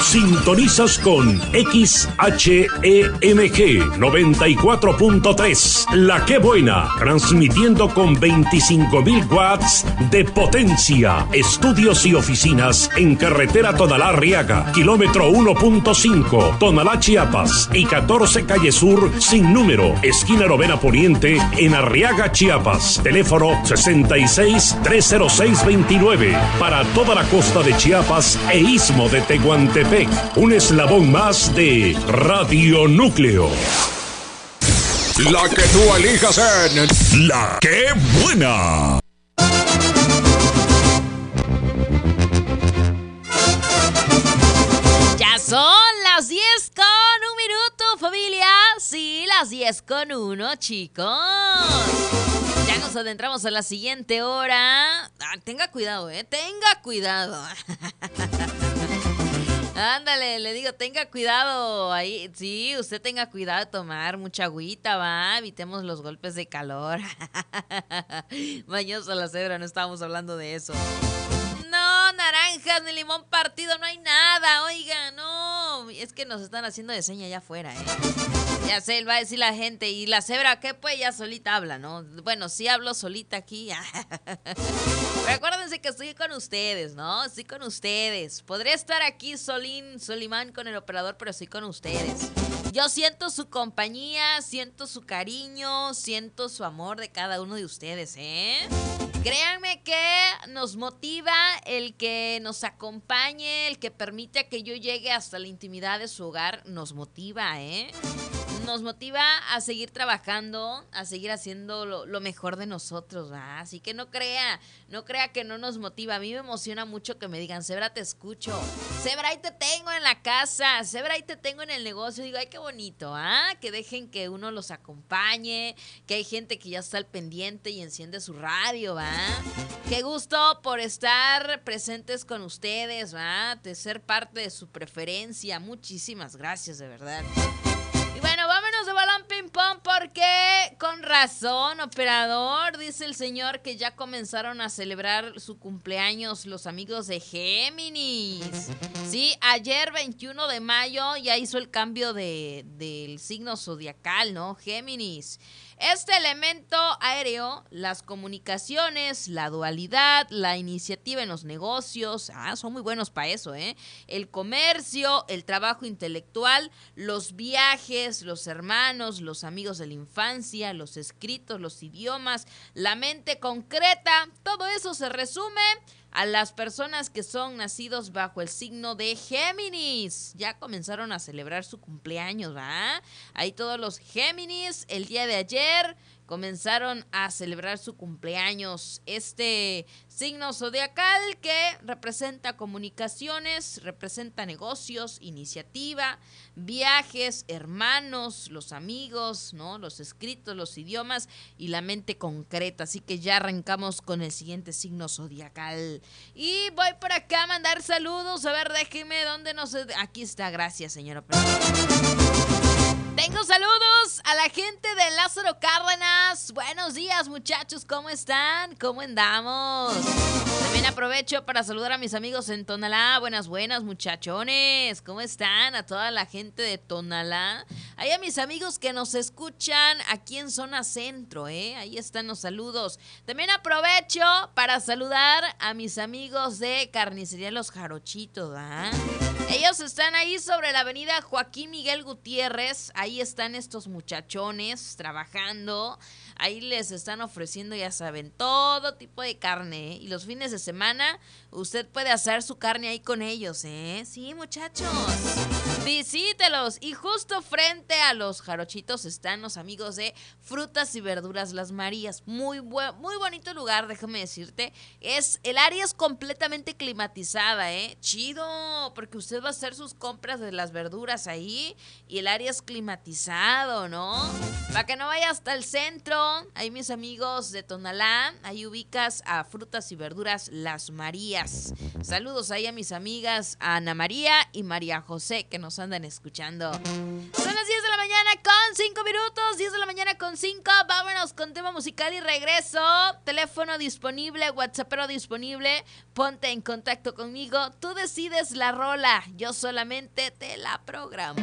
Sintonizas con XHEMG 94.3, La Que Buena, transmitiendo con 25.000 watts de potencia. Estudios y oficinas en carretera Tonalá-Arriaga, kilómetro 1.5, Tonalá, Chiapas, y 14 Calle Sur sin número, esquina Novena Poniente, en Arriaga, Chiapas. Teléfono 66-306-29, para toda la costa de Chiapas e istmo de Tehuantepec. Un eslabón más de Radio Núcleo. La que tú elijas en La Que Buena. Ya son las 10 con un minuto, familia. Sí, las 10 con 1, chicos. Ya nos adentramos a la siguiente hora. Tenga cuidado, tenga cuidado. Ándale, le digo, tenga cuidado ahí. Sí, usted tenga cuidado de tomar mucha agüita, va. Evitemos los golpes de calor. Mañosa la cebra, no estábamos hablando de eso. No, naranjas ni limón partido, no hay nada. Oiga, no. Es que nos están haciendo de seña allá afuera, Ya sé, va a decir la gente. Y la cebra, ¿qué pues? Ya solita habla, ¿no? Bueno, sí hablo solita aquí. Recuérdense que estoy con ustedes, ¿no? Estoy con ustedes. Podría estar aquí Solimán con el operador, pero estoy con ustedes. Yo siento su compañía, siento su cariño, siento su amor de cada uno de ustedes, Créanme que nos motiva el que nos acompañe, el que permite que yo llegue hasta la intimidad de su hogar, nos motiva, Nos motiva a seguir trabajando, a seguir haciendo lo mejor de nosotros, ¿va? Así que no crea que no nos motiva. A mí me emociona mucho que me digan, Zebra, te escucho. Zebra, ahí te tengo en la casa. Zebra, ahí te tengo en el negocio. Digo, ay, qué bonito, que dejen que uno los acompañe, que hay gente que ya está al pendiente y enciende su radio, ¿va? Qué gusto por estar presentes con ustedes, ¿va? De ser parte de su preferencia. Muchísimas gracias, de verdad. Y bueno, vámonos de balón ping pong porque con razón, operador, dice el señor que ya comenzaron a celebrar su cumpleaños los amigos de Géminis. Sí, ayer 21 de mayo ya hizo el cambio del signo zodiacal, ¿no? Géminis. Este elemento aéreo, las comunicaciones, la dualidad, la iniciativa en los negocios, son muy buenos para eso, El comercio, el trabajo intelectual, los viajes, los hermanos, los amigos de la infancia, los escritos, los idiomas, la mente concreta, todo eso se resume a las personas que son nacidos bajo el signo de Géminis. Ya comenzaron a celebrar su cumpleaños, ¿va? Ahí todos los Géminis el día de ayer comenzaron a celebrar su cumpleaños. Este signo zodiacal que representa comunicaciones, representa negocios, iniciativa, viajes, hermanos, los amigos, ¿no? Los escritos, los idiomas y la mente concreta. Así que ya arrancamos con el siguiente signo zodiacal. Y voy por acá a mandar saludos. A ver, déjenme dónde no sé. Aquí está, gracias, señora. Tengo saludos a la gente de Lázaro Cárdenas. Buenos días, muchachos, ¿cómo están? ¿Cómo andamos? También aprovecho para saludar a mis amigos en Tonalá. Buenas, muchachones. ¿Cómo están? A toda la gente de Tonalá. Ahí a mis amigos que nos escuchan aquí en Zona Centro, Ahí están los saludos. También aprovecho para saludar a mis amigos de Carnicería Los Jarochitos, ¿ah? Ellos están ahí sobre la avenida Joaquín Miguel Gutiérrez. Ahí están estos muchachones trabajando. Ahí les están ofreciendo, ya saben, todo tipo de carne. Y los fines de semana usted puede asar su carne ahí con ellos, Sí, muchachos. Visítelos. Y justo frente a los jarochitos están los amigos de Frutas y Verduras Las Marías. Muy bonito lugar, déjame decirte. El área es completamente climatizada, Chido, porque usted va a hacer sus compras de las verduras ahí y el área es climatizado, ¿no? Para que no vaya hasta el centro. Ahí mis amigos de Tonalá, ahí ubicas a Frutas y Verduras Las Marías. Saludos ahí a mis amigas Ana María y María José que nos andan escuchando. Son las 10 de la mañana con 5 minutos, 10 de la mañana con 5. Vámonos con tema musical y regreso. Teléfono disponible, WhatsAppero disponible. Ponte en contacto conmigo. Tú decides la rola, yo solamente te la programo.